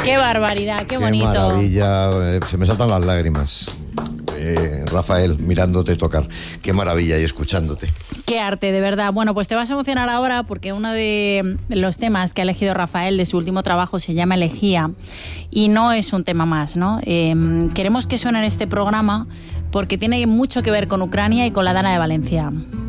Qué barbaridad, qué bonito. Qué maravilla, se me saltan las lágrimas. Rafael, mirándote tocar. Qué maravilla y escuchándote. Qué arte, de verdad. Bueno, pues te vas a emocionar ahora porque uno de los temas que ha elegido Rafael de su último trabajo se llama Elegía y no es un tema más, ¿no? Queremos que suene en este programa porque tiene mucho que ver con Ucrania y con la Dana de Valencia.